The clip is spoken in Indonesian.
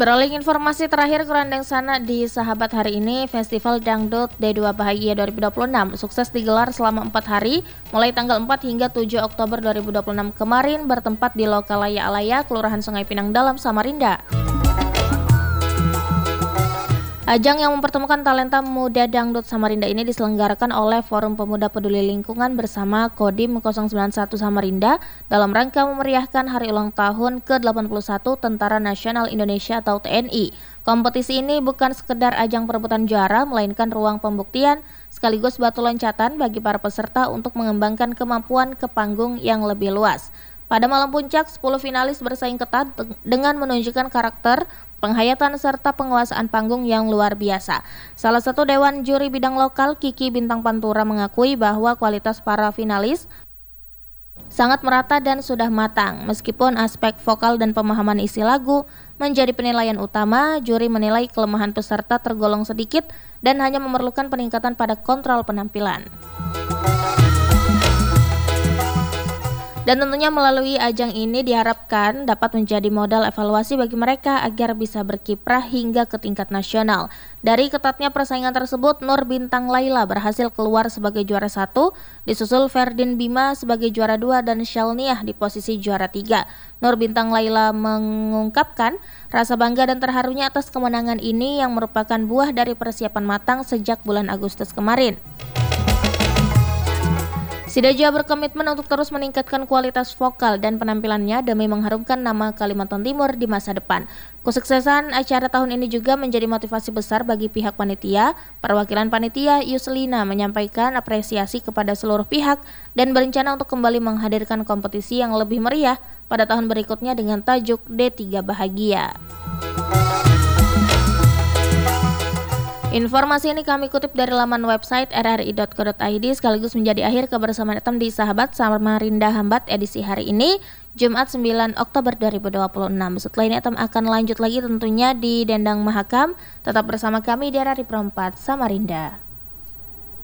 Beralih informasi terakhir Kurandeng Sana di Sahabat hari ini, Festival Dangdut D2 Bahagia 2026 sukses digelar selama 4 hari, mulai tanggal 4 hingga 7 Oktober 2026 kemarin bertempat di Lokalaya Alaya, Kelurahan Sungai Pinang Dalam, Samarinda. Ajang yang mempertemukan talenta muda dangdut Samarinda ini diselenggarakan oleh Forum Pemuda Peduli Lingkungan bersama Kodim 091 Samarinda dalam rangka memeriahkan hari ulang tahun ke-81 Tentara Nasional Indonesia atau TNI. Kompetisi ini bukan sekedar ajang perebutan juara, melainkan ruang pembuktian sekaligus batu loncatan bagi para peserta untuk mengembangkan kemampuan ke panggung yang lebih luas. Pada malam puncak, 10 finalis bersaing ketat dengan menunjukkan karakter, penghayatan serta penguasaan panggung yang luar biasa. Salah satu dewan juri bidang lokal, Kiki Bintang Pantura, mengakui bahwa kualitas para finalis sangat merata dan sudah matang. Meskipun aspek vokal dan pemahaman isi lagu menjadi penilaian utama, juri menilai kelemahan peserta tergolong sedikit dan hanya memerlukan peningkatan pada kontrol penampilan. Dan tentunya melalui ajang ini diharapkan dapat menjadi modal evaluasi bagi mereka agar bisa berkiprah hingga ke tingkat nasional. Dari ketatnya persaingan tersebut, Nur Bintang Laila berhasil keluar sebagai juara 1, disusul Ferdin Bima sebagai juara 2 dan Shalniah di posisi juara 3. Nur Bintang Laila mengungkapkan rasa bangga dan terharunya atas kemenangan ini yang merupakan buah dari persiapan matang sejak bulan Agustus kemarin. Si Deja berkomitmen untuk terus meningkatkan kualitas vokal dan penampilannya demi mengharumkan nama Kalimantan Timur di masa depan. Kesuksesan acara tahun ini juga menjadi motivasi besar bagi pihak panitia. Perwakilan panitia Yuslina menyampaikan apresiasi kepada seluruh pihak dan berencana untuk kembali menghadirkan kompetisi yang lebih meriah pada tahun berikutnya dengan tajuk D3 Bahagia. Informasi ini kami kutip dari laman website rri.co.id sekaligus menjadi akhir kebersamaan Etam di Sahabat Samarinda Hambat edisi hari ini, Jumat 9 Oktober 2026. Setelah ini Etam akan lanjut lagi tentunya di Dendang Mahakam. Tetap bersama kami di RRI Perempat Samarinda.